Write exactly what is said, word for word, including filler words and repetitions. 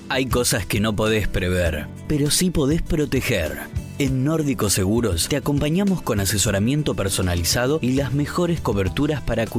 Hay cosas que no podés prever, pero sí podés proteger. En Nórdico Seguros te acompañamos con asesoramiento personalizado y las mejores coberturas para cuidar